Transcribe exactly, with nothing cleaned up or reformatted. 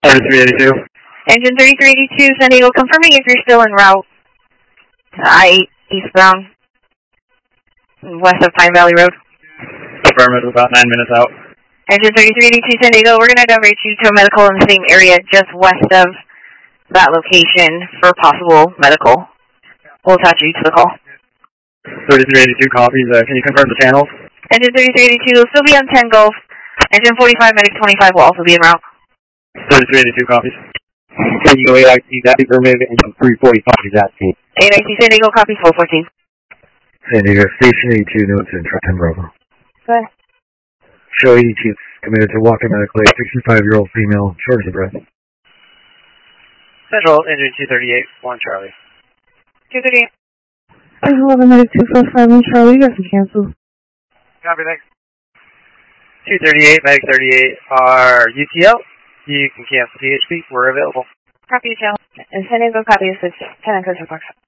thirty-three eighty-two. Engine thirty-three eighty-two, San Diego, confirming if you're still en route to I eight eastbound, west of Pine Valley Road. Affirmative, about nine minutes out. Engine thirty-three eighty-two, San Diego, we're going to divert you to a medical in the same area just west of that location for possible medical. We'll attach you to the call. thirty-three eighty-two copies. Uh, can you confirm the channels? Engine thirty-three eighty-two will still be on ten Gulf. Engine forty-five, Medic twenty-five will also be en route. thirty-three eighty-two copies. San Diego A I C, that affirmative, Engine three forty-five is asking. A I C San Diego, copy four fourteen. San Diego Station eighty-two, notes in Trenton Bravo. Go ahead. Show eighty-two, committed to walk-in medically, sixty-five-year-old female, shortness of breath. Central, engine two thirty-eight, one Charlie. two thirty-eight. eleven Medic two four five, one Charlie, you guys can cancel. Copy, thanks. two thirty-eight, Medic thirty-eight are U T L. You can cancel T H P. We're available. Copy, Joe. And San Diego, copy is ten and Coast Park.